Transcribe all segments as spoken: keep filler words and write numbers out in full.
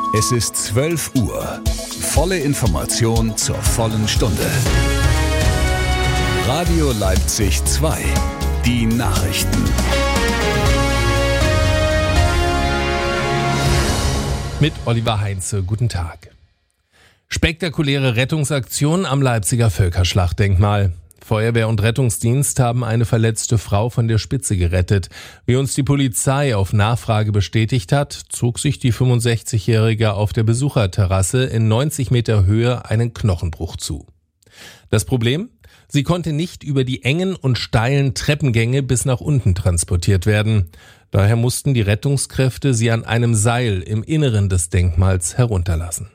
Es ist zwölf Uhr. Volle Information zur vollen Stunde. Radio Leipzig zwei. Die Nachrichten. Mit Oliver Heinze. Guten Tag. Spektakuläre Rettungsaktion am Leipziger Völkerschlachtdenkmal. Feuerwehr und Rettungsdienst haben eine verletzte Frau von der Spitze gerettet. Wie uns die Polizei auf Nachfrage bestätigt hat, zog sich die fünfundsechzigjährige auf der Besucherterrasse in neunzig Meter Höhe einen Knochenbruch zu. Das Problem? Sie konnte nicht über die engen und steilen Treppengänge bis nach unten transportiert werden. Daher mussten die Rettungskräfte sie an einem Seil im Inneren des Denkmals herunterlassen.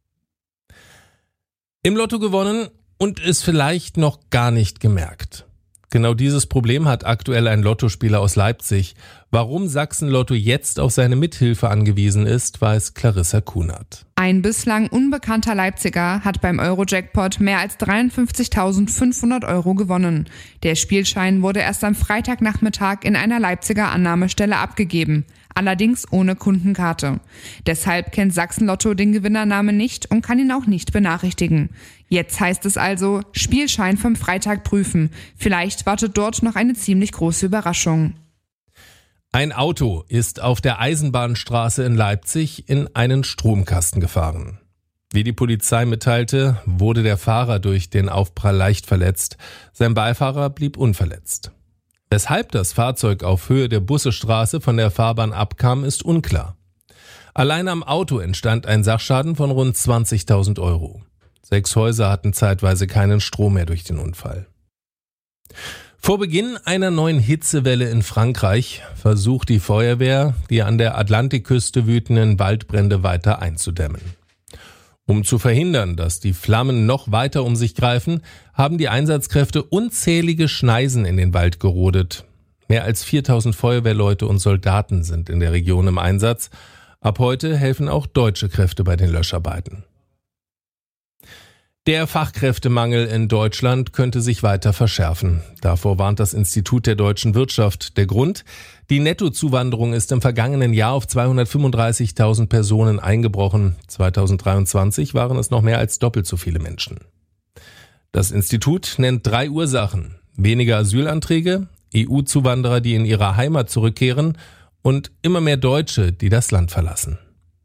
Im Lotto gewonnen und es vielleicht noch gar nicht gemerkt. Genau dieses Problem hat aktuell ein Lottospieler aus Leipzig. Warum Sachsen-Lotto jetzt auf seine Mithilfe angewiesen ist, weiß Clarissa Kunert. Ein bislang unbekannter Leipziger hat beim Euro-Jackpot mehr als dreiundfünfzigtausendfünfhundert Euro gewonnen. Der Spielschein wurde erst am Freitagnachmittag in einer Leipziger Annahmestelle abgegeben, allerdings ohne Kundenkarte. Deshalb kennt Sachsen-Lotto den Gewinnernamen nicht und kann ihn auch nicht benachrichtigen. Jetzt heißt es also, Spielschein vom Freitag prüfen. Vielleicht wartet dort noch eine ziemlich große Überraschung. Ein Auto ist auf der Eisenbahnstraße in Leipzig in einen Stromkasten gefahren. Wie die Polizei mitteilte, wurde der Fahrer durch den Aufprall leicht verletzt. Sein Beifahrer blieb unverletzt. Weshalb das Fahrzeug auf Höhe der Bussestraße von der Fahrbahn abkam, ist unklar. Allein am Auto entstand ein Sachschaden von rund zwanzigtausend Euro. Sechs Häuser hatten zeitweise keinen Strom mehr durch den Unfall. Vor Beginn einer neuen Hitzewelle in Frankreich versucht die Feuerwehr, die an der Atlantikküste wütenden Waldbrände weiter einzudämmen. Um zu verhindern, dass die Flammen noch weiter um sich greifen, haben die Einsatzkräfte unzählige Schneisen in den Wald gerodet. Mehr als viertausend Feuerwehrleute und Soldaten sind in der Region im Einsatz. Ab heute helfen auch deutsche Kräfte bei den Löscharbeiten. Der Fachkräftemangel in Deutschland könnte sich weiter verschärfen. Davor warnt das Institut der deutschen Wirtschaft. Der Grund? Die Nettozuwanderung ist im vergangenen Jahr auf zweihundertfünfunddreißigtausend Personen eingebrochen. zweitausenddreiundzwanzig waren es noch mehr als doppelt so viele Menschen. Das Institut nennt drei Ursachen: weniger Asylanträge, E U-Zuwanderer, die in ihre Heimat zurückkehren und immer mehr Deutsche, die das Land verlassen.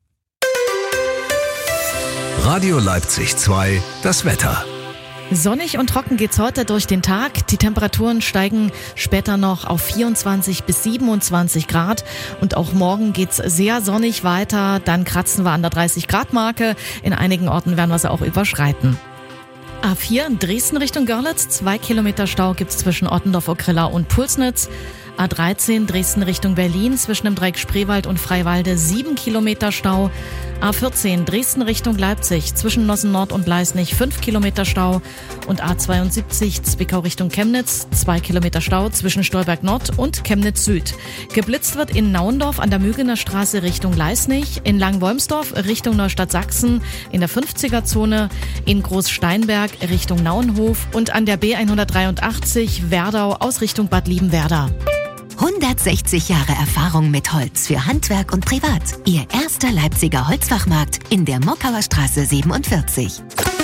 Radio Leipzig zwei, das Wetter. Sonnig und trocken geht's heute durch den Tag. Die Temperaturen steigen später noch auf vierundzwanzig bis siebenundzwanzig Grad. Und auch morgen geht's sehr sonnig weiter. Dann kratzen wir an der dreißig Grad Marke. In einigen Orten werden wir sie auch überschreiten. A vier Dresden Richtung Görlitz. Zwei Kilometer Stau gibt's zwischen Ottendorf-Okrilla und Pulsnitz. A dreizehn Dresden Richtung Berlin zwischen dem Dreieck Spreewald und Freiwalde sieben Kilometer Stau. A vierzehn Dresden Richtung Leipzig zwischen Nossen Nord und Leisnig fünf Kilometer Stau. Und A zweiundsiebzig Zwickau Richtung Chemnitz zwei Kilometer Stau zwischen Stolberg Nord und Chemnitz Süd. Geblitzt wird in Nauendorf an der Mügener Straße Richtung Leisnig, in Langenwolmsdorf Richtung Neustadt Sachsen, in der fünfziger Zone, in Großsteinberg Richtung Nauenhof und an der B hundertdreiundachtzig Werdau aus Richtung Bad Liebenwerda. hundertsechzig Jahre Erfahrung mit Holz für Handwerk und Privat. Ihr erster Leipziger Holzfachmarkt in der Mockauer Straße siebenundvierzig.